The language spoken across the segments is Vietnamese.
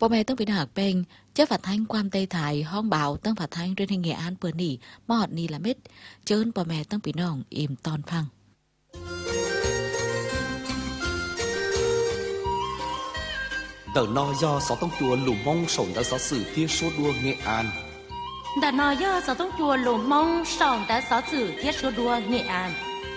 Bộ mẹต้องเป็นหักเป็นเจ้าฝัดทางความเตยถ่ายห้องเบาต้องฝัดทางเรื่องเหงอันเปิดหนีมอดนีละเม็ดเจิญพ่อแม่ต้องปีน้องอิ่มตอนฟัง Đợt no do sáu tông chùa lù mông sổng đã sáu sử thiết số đua Nghệ An. Đợt no do sáu tông chùa lù mông sổng đã sáu sử thiết số đua Nghệ An.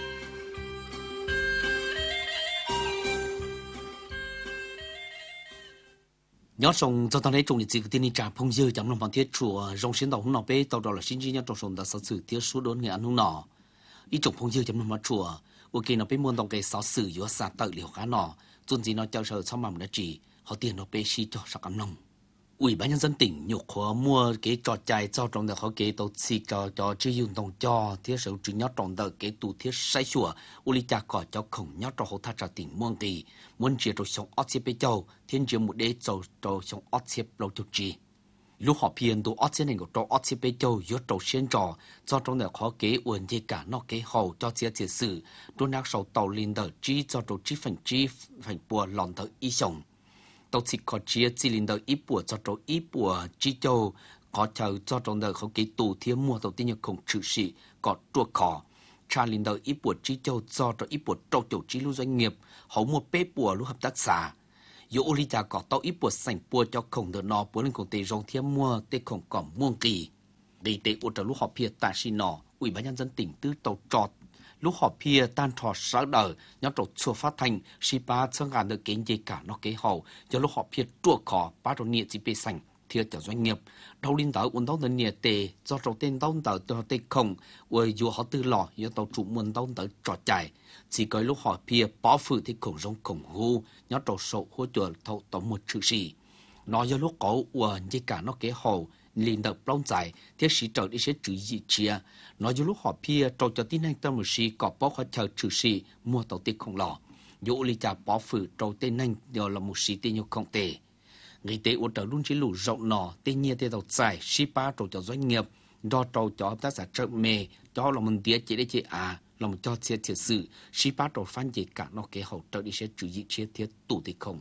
Nhớ sông cho tao lấy trồng gì cái trả phong dư chấm lòng bằng thiết chùa rong xuyên đầu hôm nọ bé tàu đó là sinh chi nhớ trồng sông đã sáu sử thiết số đua Nghệ An hôm nọ. Ý trồng phong dư chấm lòng bằng chùa, ok nó bé muôn đồng cái sáu sử yếu xa tự liều khá nọ, chuẩn gì nó trao sờ sau mầm đã chỉ. Họ tiền nó bê xí cho sắc ấm nông. Ủy ban nhân dân tỉnh nhục khó mua cái trò chạy cho trong đó họ cái tổ xí cho chưa dùng đồng cho thiết sự chủ nhớ trong đó cái tụ thiết sai sủa uli cha cỏ cho khổng nhớ cho họ thắt trả tỉnh muôn kỳ muốn chia rồi sống ót xếp bê châu thiên chia một đế cho sống ót xếp lâu chục chi lúc họ phiền tụ ót xếp này của cho ót xếp bê châu yếu trâu xuyên trò cho trong đó họ cái uẩn gì cả nó cái hậu cho chia sử đôi nát sầu tàu linh đờ chi cho trâu chi phần bùa lòn thở ý sống tàu xịt khó chia chỉ linh đờ ít bùa cho trâu ít bùa chi châu khó chờ cho trong đờiเขาcái tù thiên mua tàu tiên nhật không trừ sĩ có trua khó cha linh đờ ít bùa chi châu cho trâu ít bùa trâu chủ chi lưu doanh nghiệp họ mua bê bùa lưu hợp tác xã dù ô lý trả có tàu ít bùa sành bùa cho không được nó bùa lên công ty rong thiên mua tê không còn muôn kỳ để tê ô trâu lúc họ phía ta xin nó ủy ban nhân dân tỉnh tư tàu trọt lúc họ phía tan thọ sáng đời nhóm trâu chùa phát thành si ba sang ngàn được kiến gì cả nó kế hậu cho lúc họ phía trua khó ba trâu nhiệt chỉ bê sành thiệt cho doanh nghiệp đầu linh tàu uốn tàu đơn nhiệt tệ do trâu tên tàu tàu cho tê không rồi dù họ tư lò do tàu chủ muốn tàu tàu trọt chạy chỉ có lúc họ phía bỏ phử thì khổng rong khổng hu nhóm trâu sầu hỗ trợ thâu tàu một chữ gì nó do lúc có uốn gì cả nó kế hậu liền đập long dài thiết sĩ trợ đi sẽ chữ gì chia nói dù lúc họ phía trâu cho tin anh tâm một sĩ có bỏ khỏi chờ chữ sĩ mua tàu tiết không lò dù lý trả bỏ phử trâu tên anh đều là một sĩ tên nhiều không tệ người tế ổn trợ luôn chỉ lũ rộng nọ tên nhiên tên tàu dài sĩ ba trâu cho doanh nghiệp do trâu cho hợp tác xã trợ mề cho là mình tía chỉ để chỉ là một cho chia sự sĩ ba trâu phan gì cả nó kế hậu trợ đi sẽ chữ gì chia thiết tủ tiết không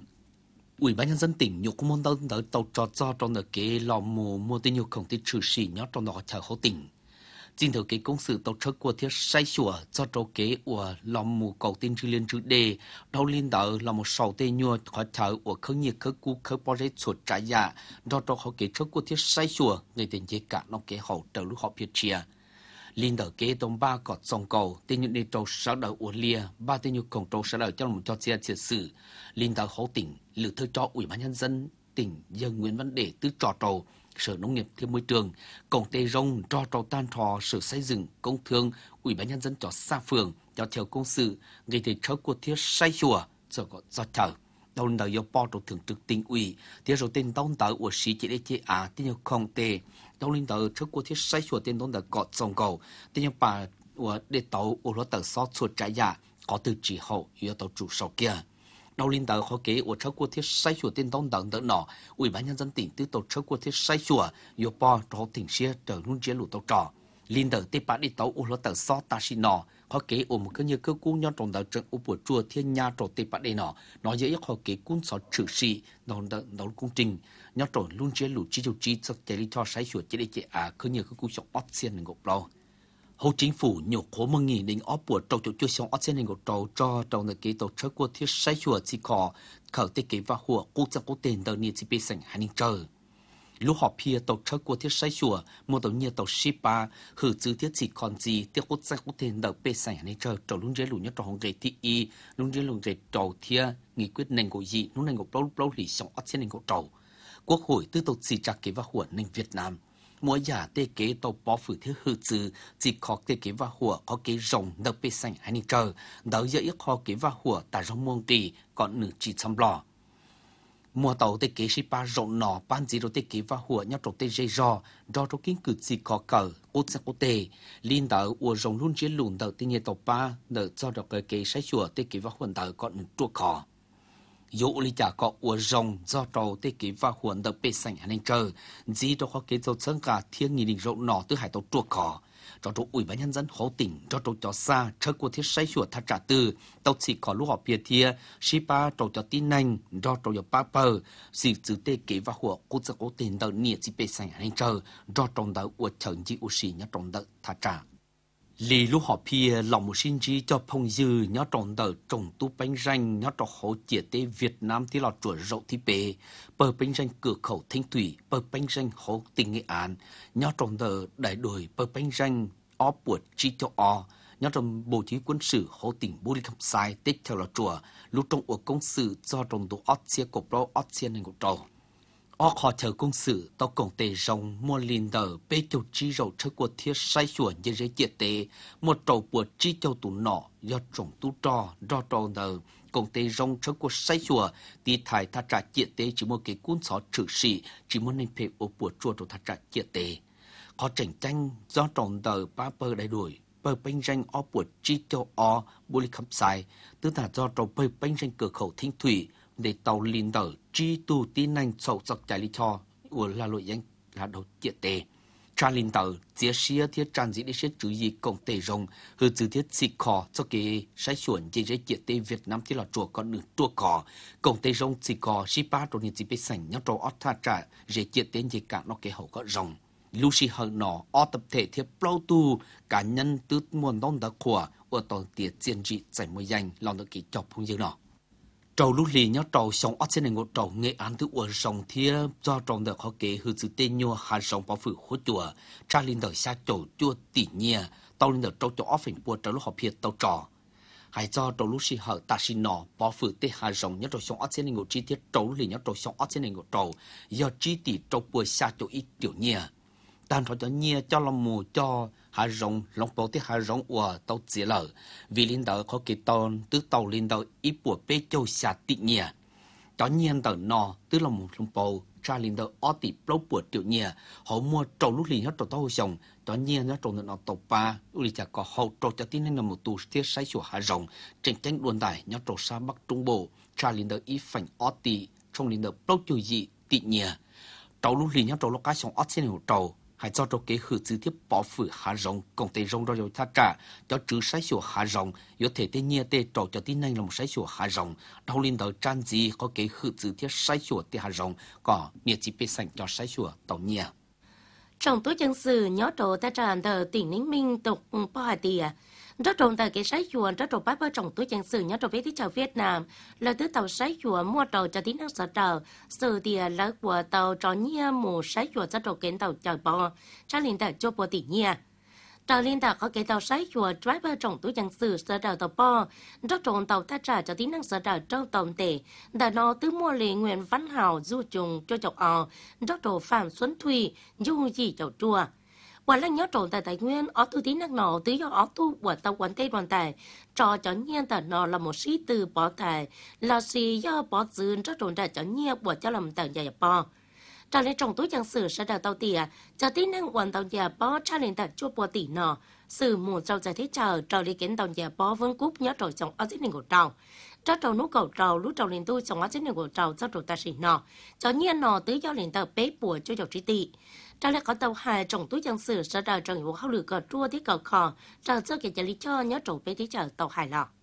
Ủy ban nhân dân tỉnh nhục môn tàu trò cho trong được cái lò mua tên nhiều không tên trừ sĩ nhớ trong đó chờ hậu tỉnh. Chính từ cái công sự tàu trách của thiết sai sủa cho trâu kế của lò mù cầu tên trừ liên trừ đề đâu liên đỡ là một sầu tên nhua khỏi chờ của khởi nhiệt khởi cú khởi bao giấy chuột trả giá do trâu họ kế trách của thiết sai sủa người tên chế cả nó kế hậu trở lúc họ phiệt chia. Liên đỡ kế tông ba cọt sông cầu tên như đi trâu sáu đỡ uốn lia ba tên như cùng trâu sáu đỡ cho một cho chia sử liên đỡ hậu tỉnh lựa thư cho ủy ban nhân dân tỉnh dân Nguyễn Văn Để tứ trò trâu sở nông nghiệp thiên môi trường công ty rong trò trâu tan thò sở xây dựng công thương ủy ban nhân dân cho xa phường cho theo công sự gây thể chớ của thiết say chùa cho có do chờ đầu đầu do po trâu thường trực tỉnh ủy thiết rồi tên tông tờ của sĩ chỉ để chế tên như không tê đầu linh tờ chớ của thiết say chùa tên tông tờ cọt sông cầu tên như bà của để tàu của nó tờ xót chuột trái dạ có từ chỉ hậu yếu tàu chủ sầu kia đầu linh tờ khó kế của chớ của thiết say chùa tên tông tờ nọ ủy ban nhân dân tỉnh tư tổ chớ của thiết say chùa yếu po trâu tỉnh xia trở luôn chế lũ tàu trò linh tờ tê bà đi tàu của nó tờ xót ta xin nọ họ kế ôm một cái như cơ cú nhon trong đời trận của chùa thiên nha trổ tê bát đây nọ nó dễ họ kế cuốn sọ trừ sĩ đầu công trình nhon trổ luôn chế lũ chi chủ chi sắc chạy đi cho sái chuột chế đi chế cứ như cơ cú sọ ót xiên ngục lâu hậu chính phủ nhục khổ mừng nghỉ định óp bùa trâu chỗ chưa xong ót xiên ngục trâu cho trong đời kế tổ chức của thiết sái chuột chỉ có khởi tê kế và hùa cú chắc cú tiền đời nhiệt chỉ bị sành hành trời lúc họ phía tàu车过thiết sai chùa một tàu nhiều tàu shipa hử chữ thiết chỉ còn gì tiếc cốt ra cốt tiền đợt bê sành này chờ trầu luôn dễ lù nhất trầu hồng gậy thị y luôn dễ lù gậy trầu thia nghị quyết nền của gì lúc nền của lâu lì xong ắt trên nền của trầu quốc hội tư tàu chỉ trả kế và hùa nền Việt Nam mỗi giả tê kế tàu bỏ phử thiết hử chữ chỉ khó tê kế và hùa có kế rồng đợt bê sành này chờ đỡ dễ ít khó kế và hùa tại trong muôn kỳ còn nửa chỉ chăm lò mua tàu tê kế shipa rộng nọ ban gì rồi tê kế và hùa nhau trộn tê dây do cho kiến cử gì khó cờ ốt sang ốt tê liên tàu ua rộng luôn chiến lùn tàu tê nhẹ tàu ba đỡ cho được cái kế sai chùa tê kế và huân tàu còn chuột khó dụ lý trả có ua rộng do trâu tê kế và huân tàu bê sành anh chờ gì đó có kế tàu sân cả thiên nghị định rộng nọ từ hải tàu chuột khó cho trụ ủy ban nhân dân hậu tỉnh cho xa trở của thiết sai sửa thắt trả từ tàu chỉ có lúc họ bịa thia shipa cho tin nhanh cho papa sự dự tê kế và của quốc gia quốc tế tàu nhiệt chỉ bị sản hành chờ cho trong tàu của trận chỉ u sĩ nhớ trong tàu thắt trả lì lúc họ bịa lòng một sinh chi cho phong dư nhớ trong tàu trồng tu bánh ranh nhớ cho hậu chia tê Việt Nam thì là chuột rậu thì bể bờ bánh ranh cửa khẩu Thanh Thủy bờ bánh ranh hậu tỉnh Nghệ An nhớ trong tàu đại đội bờ bánh ranh ó buộc chi cho ó nhớ trong bộ chỉ quân sự hậu tỉnh Bô Lý Khăm Sai tích theo là chùa lúc trong cuộc công sự do trong tụ ót xe cột lô ót xe nên của trâu ó khó chờ công sự tao công tề rồng mua linh tờ bê châu chi rầu chơi của thiết sai sủa như giấy chia tế một trâu buộc chi châu tụ nọ do trồng tu trò do trâu tờ công tề rồng chơi của sai sủa thì thải thà trả chia tế chỉ một cái cuốn sọ trừ sĩ chỉ muốn nên phê ô buộc chua trâu thà trả chia tế có tranh tranh do trồng tờ ba bơ đại đuổi bờ bánh ranh ó buộc chi châu ó Bô Lý Khăm Sai tức là do trâu bờ bánh ranh cửa khẩu Thanh Thủy để tàu linh tờ chi tu tin nhanh sâu sắc chạy lý cho của là lội danh là đầu chia tệ cha linh tờ chia sẻ thiết tràn dĩ để xét chữ gì công tệ rồng hư chữ thiết xịt khó cho cái sai chuẩn chỉ giấy chia tệ Việt Nam thì là chùa có nửa chùa cỏ công tệ rồng xịt khó ship ba rồi nhìn chỉ biết sành nhớ trâu ót tha trả giấy chia tệ gì cả nó cái hậu có rồng Lucy hận nọ ót tập thể thiết bao tu cá nhân tứ muôn đông đã khỏa ở tàu tiệt chiến trị giải môi danh lòng được kỳ chọc không dư nọ trâu lúc lì nhớ trâu sống ở trên này ngộ trâu Nghệ An từ uổng sông thia do trâu được họ kể hư sự tên nhua hà sông bảo phủ hỗ chùa cha linh đời xa trâu chua tỉ nhia tàu linh đời trâu cho óc phình bùa trâu lúc họ phiệt tàu trò hay do trâu lúc xì hở ta xì nọ bảo phủ tê hà sông nhớ trâu sống ở trên này ngộ chi tiết trâu lì nhớ trâu sống ở trên này ngộ trâu do chi tỉ trâu bùa xa trâu ít tiểu nhia tan cho nhia cho lòng mù cho hà rồng lòng bảo tiết hà rồng của tàu chỉ lở vì linh đạo có cái tàu linh đạo ít của bê châu xả tị nhia cho nhiên tàu nọ tức là một lòng bảo cha linh đạo ở tị lâu của tiểu nhia họ mua trâu lúc lì hết trâu tàu sòng cho nhiên nó trâu nó tàu ba uli chả có hậu trâu cho tin nên là một tù thiết sai sủa hà rồng tranh tranh đuôn đài nhớ trâu xa bắc trung bộ cha linh đạo ít phành ở tị trong linh đạo lâu chiều dị tị nhia trâu lúc lì nhớ trâu lúc cá sòng ở trên hồ trâu hay cho trâu kế hư trực tiếp bảo phủ hà rồng công tề rồng rồi thắt trả cho chữ sai sủa hà rồng có thể tên nhia tê trâu cho tin này là một sai sủa hà rồng đầu linh đầu trang gì có kế hư trực tiếp sai sủa tê hà rồng có nhiệt chỉ bị sành cho sai sủa tàu nhia trong túi chân sử nhớ trâu ta tràn tờ tỉnh Ninh Minh tục bao hà tìa rất trồng tại cái sái chùa rất trồng bác bơ trồng túi chân sử nhớ trồng biết chào Việt Nam là thứ tàu sái chùa mua trầu cho tín năng sở trầu sự tìa là của tàu trò nhia mù sái chùa rất trồng kiến tàu chào bò trái liên tàu cho bò tỉ nhia trầu liên tàu có cái tàu sái chùa trái bơ trồng túi chân sử sở trầu tàu bò rất trồng tàu ta trả cho tín năng sở trầu trâu tổng tệ đã nó tứ mua lệ nguyện văn hào du trùng cho chậu ò rất trồng phạm xuân thủy du gì chậu chùa quả là nhớ trộn tại Thái Nguyên, ở tu tín năng nọ tứ do ở tu của tàu quán tây đoàn tài, trò cho nhiên tại nọ là một sĩ từ bỏ tài, là sĩ do bỏ dư rất trộn tại cho nhiên của cho làm tàu nhà bò. Trả lại trong túi trang sử sẽ đào tàu tỉa, cho tín năng hoàn tàu nhà bò trả lên tại chua bò tỉ nọ, sử một trâu giải thế chờ, trò lý kiến tàu nhà bò vương cúp nhớ trộn trong ở dưới nền của trâu. Cho trâu nút cầu trâu lúc trâu lên tu trong ở dưới nền của trâu cho trâu ta sĩ nọ, cho nhiên nọ tứ do lên tàu bế bùa cho dầu trí tị. Trả lại có tàu hai trong túi trang sử sẽ đào trong những hậu lửa cờ chua thiết cờ khò, trâu cho kể cho lý cho nhớ trộn bế thế chờ tàu hai lọ.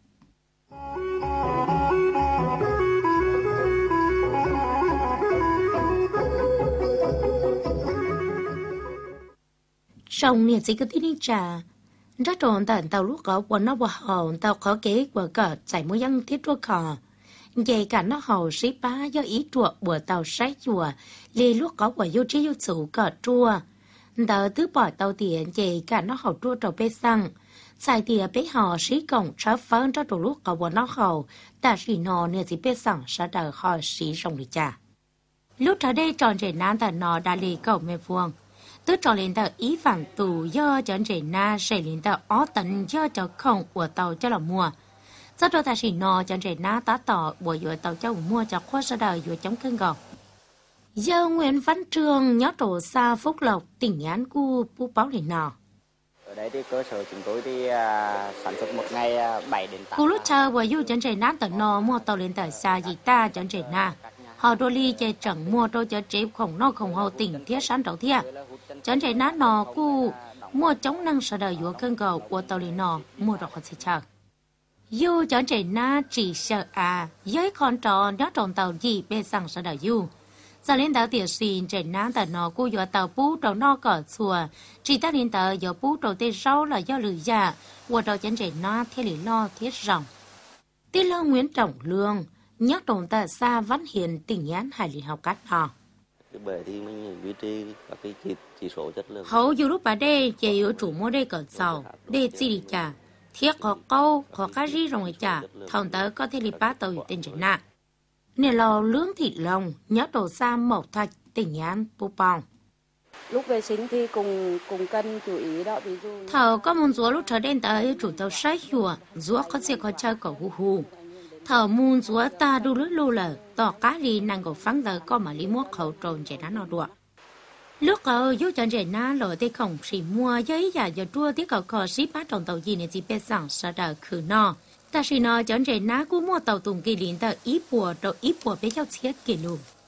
Trong niệm sĩ cứ tin đi trà, rất trộn tận tàu lúc có quần nó bỏ hồn tàu khó kế của cờ giải mối dân thiết chua khò. Vậy cả nó hầu sĩ bá do ý chuột của tàu sái chùa, lì lúc có của vô trí vô chủ cờ chua. Tàu tứ bỏ tàu tiền vậy cả nó hầu chua trầu bê xăng. Xài tìa bế hò sĩ cổng trở phấn cho trù lúc có của nó hầu, ta sĩ nò nè sĩ bê xăng sẽ đợi hò sĩ rồng đi chà. Lúc trở đây tròn rể nán tờ nò đã lì cầu mê vuông. Tứ trò lên tờ ý phản tù do chọn rể na sẽ lên tờ ó tận do cho không của tàu cho là mua. Sau đó ta sĩ nò chọn rể na tá tỏ của dùa tàu cho mua cho khoa sơ đời dùa chống cân gọc. Do Nguyễn Văn Trường nhớ trổ xa Phúc Lộc tỉnh Án Cu bú báo lên nò. Ở đây thì cơ sở chúng tôi thì sản xuất một ngày 7 đến 8. Cú lúc chờ của dùa chọn rể na tờ nò mua tàu lên tờ xa gì ta chọn rể na. Họ đô ly chơi chẳng mua đô cho chế khổng nó khổng hậu tỉnh thiết sản đầu thiệt. Chọn rể na nò cu mua chống năng sợ đời yếu cơn gầu của tàu lì nọ mua được họ sẽ chờ dù cho trẻ na chỉ sợ với con trò nó tròn tàu gì bên sang sợ đời dù giờ lên tàu tiền xin trẻ na tàu nó cô do tàu bú trâu nó cỏ xùa chỉ ta lên tàu do bú trâu tê rau là do lười già của trâu chân trẻ na thế lì lo thiết ròng tí lo Nguyễn Trọng Lương nhắc trồng tại xa Văn Hiền tỉnh Nhán Hải Liên học cát họ cái bể thì mình duy trì các cái chỉ số chất lượng hầu dù lúc bà đây chỉ yếu chủ mua đây cỡ sầu đây chỉ đi chả thiết có câu có cá ri rồi chả thằng tới có thể đi bắt tàu tên trẻ na nè lò lưỡng thịt lồng nhớ đồ xa Mộc Thạch tỉnh Nhán Pù Pòng lúc vệ sinh thì cùng cân chú ý đó ví dụ thầu có muốn rúa lúc trở đến tới chủ tàu sai hùa rúa có xe có chơi cổ hù hù thầu muốn rúa ta đu lưỡi lù lờ tỏ cá ri năng cổ phăng tới có mà lý mua khẩu trồn trẻ nó đùa lúc cậu giúp cho trẻ na lội tới khổng chỉ mua giấy giả giờ chua tiếc cậu có ship bắt trong tàu gì này chỉ biết rằng sợ đời khử no ta chỉ nói cho trẻ na cú mua tàu tùng kỳ liền tờ ít bùa rồi ít bùa bé giao chết kỷ lục